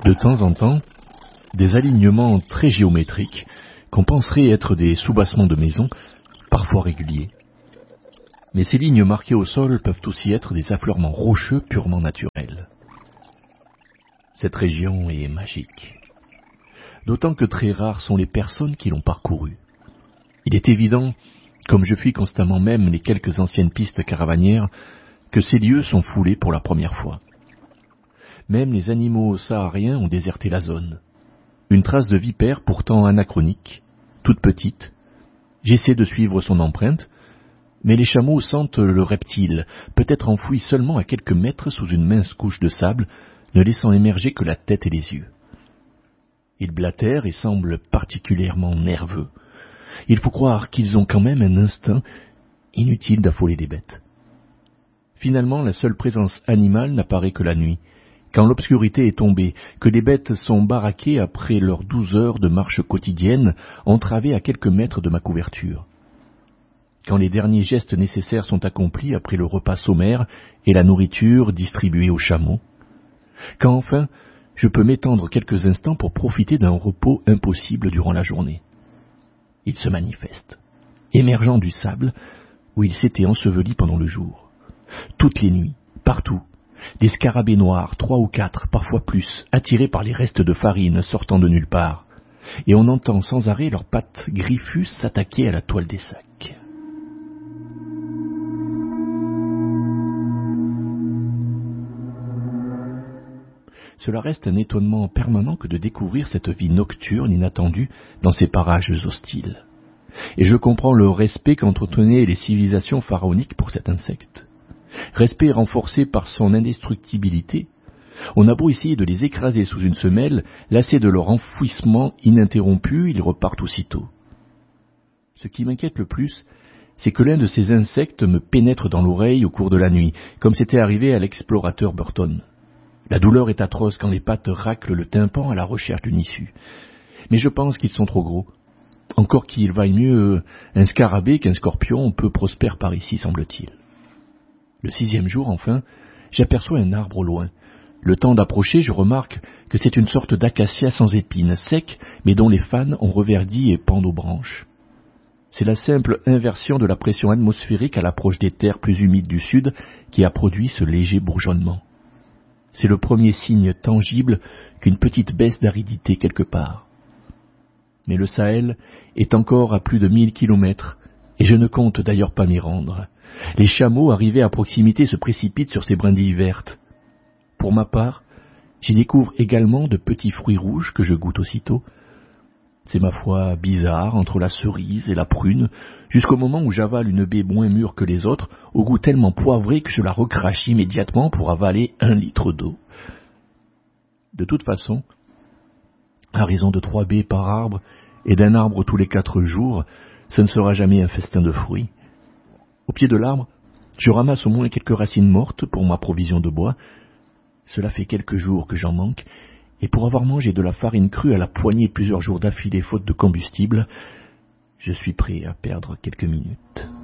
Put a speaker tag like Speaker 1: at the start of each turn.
Speaker 1: De temps en temps, des alignements très géométriques, qu'on penserait être des soubassements de maisons, parfois réguliers. Mais ces lignes marquées au sol peuvent aussi être des affleurements rocheux purement naturels. Cette région est magique. D'autant que très rares sont les personnes qui l'ont parcourue. Il est évident, comme je fuis constamment même les quelques anciennes pistes caravanières, que ces lieux sont foulés pour la première fois. Même les animaux sahariens ont déserté la zone. Une trace de vipère pourtant anachronique, toute petite. J'essaie de suivre son empreinte, mais les chameaux sentent le reptile, peut-être enfoui seulement à quelques mètres sous une mince couche de sable, ne laissant émerger que la tête et les yeux. Ils blatèrent et semblent particulièrement nerveux. Il faut croire qu'ils ont quand même un instinct, inutile d'affoler des bêtes. Finalement, la seule présence animale n'apparaît que la nuit, quand l'obscurité est tombée, que les bêtes sont baraquées après leurs 12 heures de marche quotidienne, entravées à quelques mètres de ma couverture. Quand les derniers gestes nécessaires sont accomplis après le repas sommaire et la nourriture distribuée aux chameaux. Quand enfin, je peux m'étendre quelques instants pour profiter d'un repos impossible durant la journée. Il se manifeste, émergeant du sable où il s'était enseveli pendant le jour. Toutes les nuits, partout, des scarabées noirs, 3 ou 4, parfois plus, attirés par les restes de farine sortant de nulle part, et on entend sans arrêt leurs pattes griffues s'attaquer à la toile des sacs. Cela reste un étonnement permanent que de découvrir cette vie nocturne inattendue dans ces parages hostiles. Et je comprends le respect qu'entretenaient les civilisations pharaoniques pour cet insecte. Respect renforcé par son indestructibilité. On a beau essayer de les écraser sous une semelle, lassés de leur enfouissement ininterrompu, ils repartent aussitôt. Ce qui m'inquiète le plus, c'est que l'un de ces insectes me pénètre dans l'oreille au cours de la nuit, comme c'était arrivé à l'explorateur Burton. La douleur est atroce quand les pattes raclent le tympan à la recherche d'une issue. Mais je pense qu'ils sont trop gros. Encore qu'il vaille mieux un scarabée qu'un scorpion, peu prospère par ici, semble-t-il. Le 6e jour, enfin, j'aperçois un arbre au loin. Le temps d'approcher, je remarque que c'est une sorte d'acacia sans épines, sec, mais dont les fans ont reverdi et pendent aux branches. C'est la simple inversion de la pression atmosphérique à l'approche des terres plus humides du sud qui a produit ce léger bourgeonnement. C'est le premier signe tangible qu'une petite baisse d'aridité quelque part. Mais le Sahel est encore à plus de 1000 kilomètres, et je ne compte d'ailleurs pas m'y rendre. Les chameaux arrivés à proximité se précipitent sur ces brindilles vertes. Pour ma part, j'y découvre également de petits fruits rouges que je goûte aussitôt. C'est ma foi bizarre entre la cerise et la prune, jusqu'au moment où j'avale une baie moins mûre que les autres, au goût tellement poivré que je la recrache immédiatement pour avaler 1 litre d'eau. De toute façon, à raison de 3 baies par arbre et d'un arbre tous les 4 jours, ce ne sera jamais un festin de fruits. Au pied de l'arbre, je ramasse au moins quelques racines mortes pour ma provision de bois. Cela fait quelques jours que j'en manque, et pour avoir mangé de la farine crue à la poignée plusieurs jours d'affilée faute de combustible, je suis prêt à perdre quelques minutes.